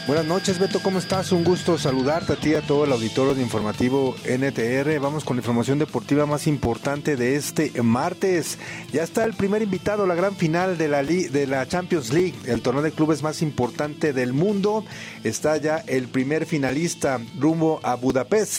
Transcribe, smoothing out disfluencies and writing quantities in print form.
Buenas noches, Beto, ¿cómo estás? Un gusto saludarte a ti y a todo el auditorio de Informativo NTR. Vamos con la información deportiva más importante de este martes. Ya está el primer invitado a la gran final de la Champions League, el torneo de clubes más importante del mundo. Está ya el primer finalista rumbo a Budapest.